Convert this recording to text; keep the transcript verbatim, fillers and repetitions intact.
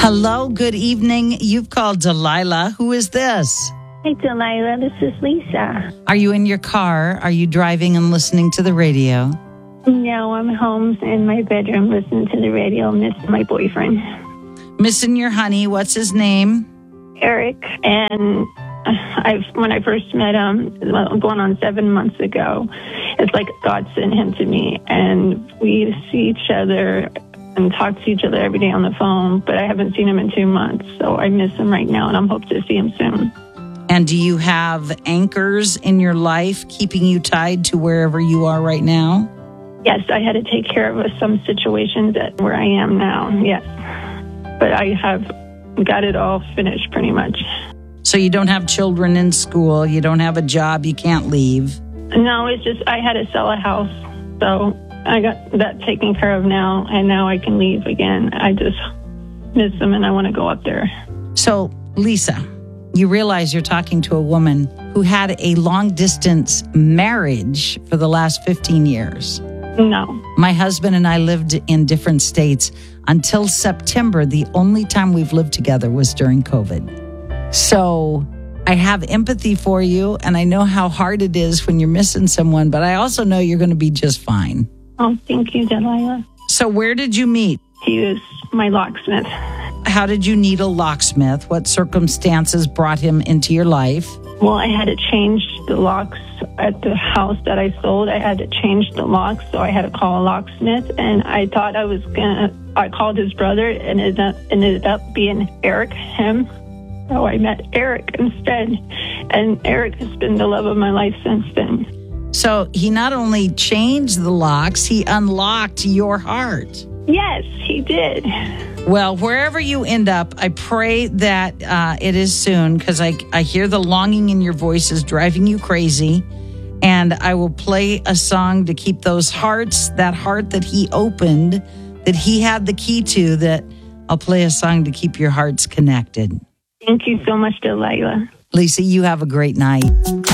Hello, good evening. You've called Delilah. Who is this? Hey, Delilah, this is Lisa. Are you in your car? Are you driving and listening to the radio? No, I'm home in my bedroom listening to the radio, missing my boyfriend. Missing your honey. What's his name? Eric. And I've when I first met him, going on seven months ago, it's like God sent him to me. And we see each other and talk to each other every day on the phone, but I haven't seen him in two months. So I miss him right now, and I'm hoping to see him soon. And do you have anchors in your life keeping you tied to wherever you are right now? Yes, I had to take care of some situations at where I am now, yes. But I have got it all finished pretty much. So you don't have children in school, you don't have a job, you can't leave? No, it's just I had to sell a house, so I got that taken care of now, and now I can leave again. I just miss them, and I want to go up there. So, Lisa, you realize you're talking to a woman who had a long-distance marriage for the last fifteen years. No. My husband and I lived in different states. Until September, the only time we've lived together was during COVID. So I have empathy for you, and I know how hard it is when you're missing someone, but I also know you're going to be just fine. Oh, thank you, Delilah. So where did you meet? He was my locksmith. How did you need a locksmith? What circumstances brought him into your life? Well, I had to change the locks at the house that I sold. I had to change the locks, so I had to call a locksmith. And I thought I was gonna. I called his brother, and it ended up being Eric, him. So I met Eric instead, and Eric has been the love of my life since then. So he not only changed the locks, he unlocked your heart. Yes, he did. Well, wherever you end up, I pray that uh, it is soon, because I, I hear the longing in your voice is driving you crazy. And I will play a song to keep those hearts, that heart that he opened, that he had the key to, that I'll play a song to keep your hearts connected. Thank you so much, Delilah. Lisa, you have a great night.